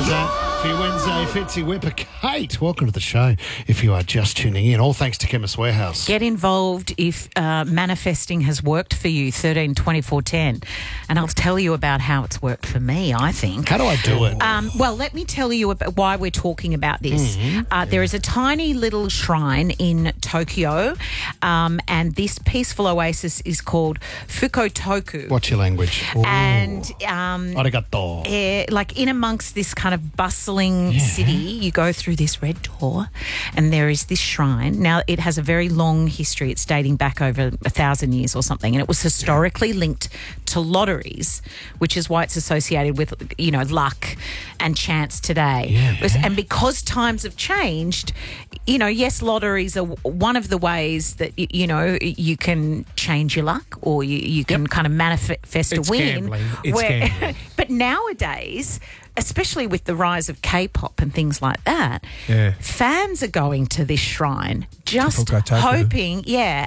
How's that for your Wednesday Fitzy Whipper? Kate, welcome to the show. If you are just tuning in, all thanks to Chemist Warehouse. Get involved if manifesting has worked for you, 13 24 10. And I'll tell you about how it's worked for me, I think. How do I do it? Well, let me tell you about why we're talking about this. There is a tiny little shrine in Tokyo, and this peaceful oasis is called Fukotoku. What's your language? And Arigato. like in amongst this kind of bustling city, you go through this red door and there is this shrine. Now, it has a very long history. It's dating back over 1,000 years or something, and it was historically linked to lotteries, which is why it's associated with, you know, luck and chance today. And because times have changed, you know, yes, lotteries are one of the ways that, you know, you can change your luck, or you can kind of manifest a win. It's gambling. But nowadays, especially with the rise of K-pop and things like that, fans are going to this shrine just hoping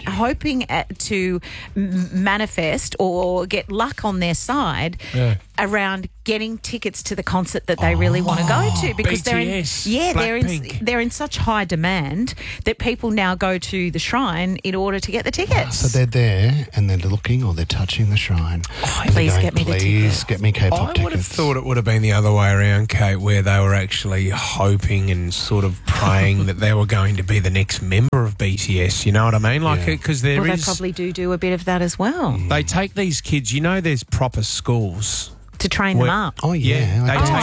to manifest or get luck on their side around getting tickets to the concert that they really want to go to, because BTS, they're in such high demand that people now go to the shrine in order to get the tickets. So they're there and they're looking or they're touching the shrine. Please get me the tickets. Please get me K-pop tickets. I would have thought it would have been the other way around, Kate, where they were actually hoping and sort of praying that they were going to be the next member of BTS. You know what I mean? Like, because They probably do a bit of that as well. They take these kids. You know, there's proper schools To train them up. Oh, yeah.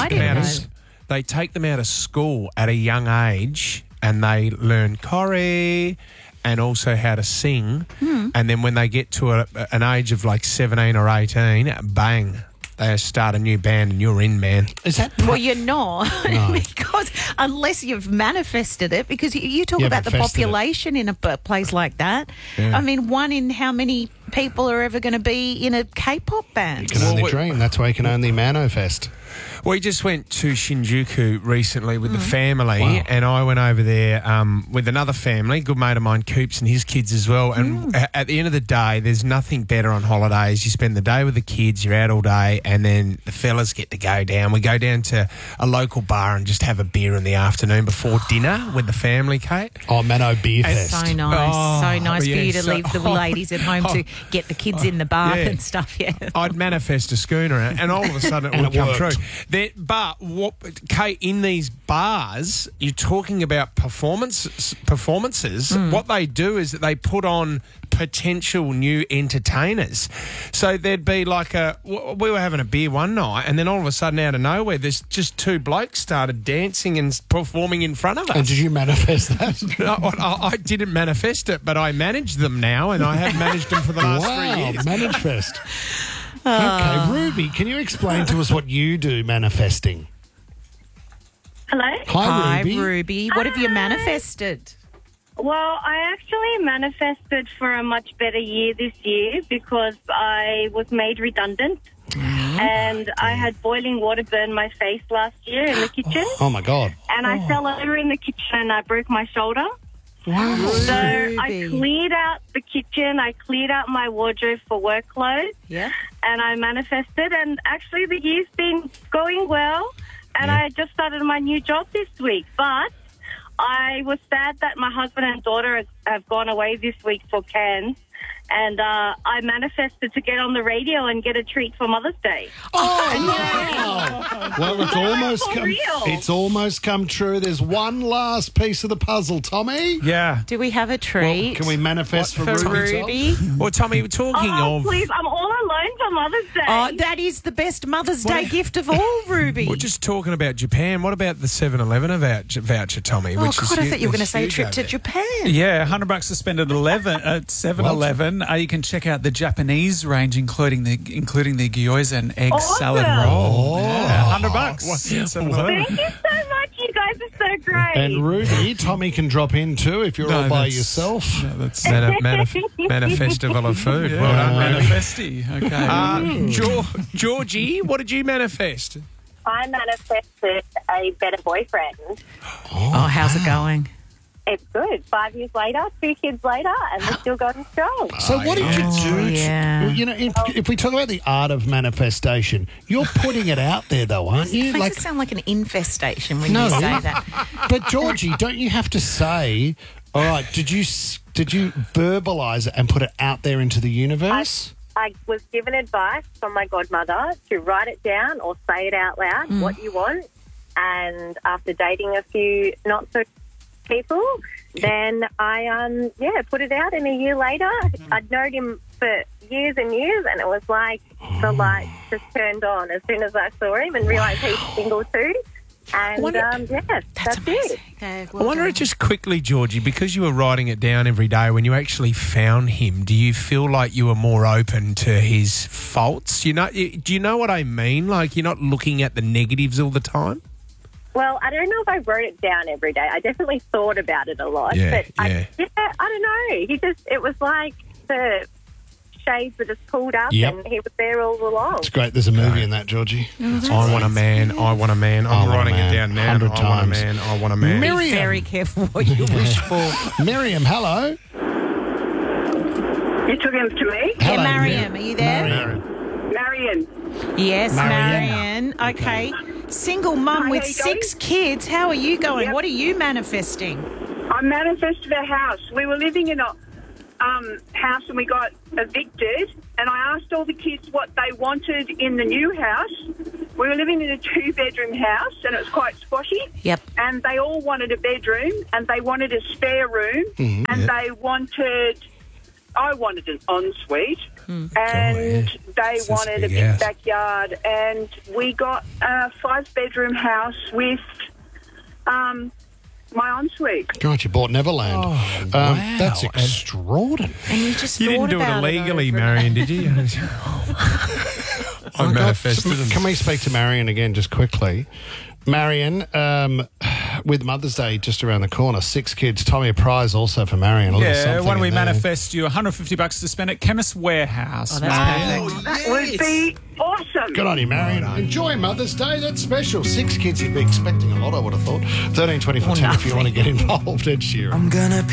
They take them out of school at a young age, and they learn choreo and also how to sing. And then when they get to an age of like 17 or 18, bang, they start a new band and you're in, man. Is that Well, you're not, because unless you've manifested it, because you talk about the population in a place like that. I mean, one in how many people are ever going to be in a K-pop band? You can only dream. That's why you can only manifest. We just went to Shinjuku recently with the family, and I went over there with another family, good mate of mine, Coops, and his kids as well. And at the end of the day, there's nothing better on holidays. You spend the day with the kids, you're out all day, and then the fellas get to go down. We go down to a local bar and just have a beer in the afternoon before dinner with the family, Kate. Oh, Mano Beer Fest. So nice. So nice for you to leave the ladies at home to get the kids in the bath and stuff, I'd manifest a schooner, and all of a sudden it would come true. But Kate, in these bars, you're talking about performances. What they do is that they put on potential new entertainers. So there'd be like we were having a beer one night, and then all of a sudden, out of nowhere, there's just two blokes started dancing and performing in front of us. And did you manifest that? No, I didn't manifest it, but I manage them now, and I have managed them for the last 3 years. Manifest. Okay, Ruby, can you explain to us what you do manifesting? Hello? Hi, Ruby. What have you manifested? Well, I actually manifested for a much better year this year because I was made redundant. And I had boiling water burn my face last year in the kitchen. Oh, my God. And I fell over in the kitchen and I broke my shoulder. Wow. So I cleared out the kitchen. I cleared out my wardrobe for work clothes. Yeah. And I manifested. And actually the year's been going well. And I just started my new job this week. But I was sad that my husband and daughter have gone away this week for Cairns. And I manifested to get on the radio and get a treat for Mother's Day. Oh, wow. Well, it's almost come true. There's one last piece of the puzzle, Tommy. Yeah. Do we have a treat? Well, can we manifest for Ruby? Well, Tommy, we're talking Oh, please, I'm all alone for Mother's Day. Oh, that is the best Mother's Day gift of all, Ruby. We're just talking about Japan. What about the 7-Eleven voucher, Tommy? Oh, God, I thought you were going to say a trip to Japan. Yeah, $100 to spend at 7-Eleven. You can check out the Japanese range, including the gyoza and egg salad roll. Yeah, $100. Thank you so much. You guys are so great. And Ruby, Tommy can drop in too if you're all by yourself. No, that's Manifestival of food. Yeah, well done, manifesti. Okay. Georgie, what did you manifest? I manifested a better boyfriend. Oh, how's it going? It's good. 5 years later, 2 kids later, and we're still going strong. So what did you do? yeah. You know, if we talk about the art of manifestation, you're putting it out there, though, aren't you? It makes it sound like an infestation when you say that. But Georgie, don't you have to say, all right, did you verbalise it and put it out there into the universe? I was given advice from my godmother to write it down or say it out loud, what you want. And after dating a few not so people, then I put it out, and a year later I'd known him for years and years, and it was like the light just turned on as soon as I saw him and realised he's single too. And that's it. I wonder just quickly, Georgie, because you were writing it down every day, when you actually found him, do you feel like you were more open to his faults? Do you know what I mean? Like, you're not looking at the negatives all the time? Well, I don't know if I wrote it down every day. I definitely thought about it a lot. Yeah, but I don't know. It was like the shades were just pulled up, and he was there all along. It's great. There's a movie in that, Georgie. I want a man. I want a man. I'm writing it down now. 100 times. I want a man. I want a man. Be very careful what you wish for. Miriam, hello. You took him to me? Yeah, Mariam, are you there? Marion. Yes, Marion. Okay. Single mum with 6 kids. How are you going? Yep. What are you manifesting? I manifested a house. We were living in a house and we got evicted, and I asked all the kids what they wanted in the new house. We were living in a 2-bedroom house, and it was quite squashy. Yep. And they all wanted a bedroom, and they wanted a spare room, and I wanted an ensuite, and they wanted a big backyard, and we got a 5-bedroom house with my ensuite. God, you bought Neverland. Oh, wow. That's extraordinary. And you just You thought didn't do it about illegally, over Marion, did you? I manifested. Can we speak to Marion again just quickly? Marion, with Mother's Day just around the corner, 6 kids. Tommy, a prize also for Marion. Yeah, why don't we manifest you $150 to spend at Chemist Warehouse? Oh, that's perfect. That would be awesome. Good on you, Marion. Enjoy Mother's Day. That's special. 6 kids, you'd be expecting a lot, I would have thought. 13 24 10 if you want to get involved. Ed Sheeran. I'm gonna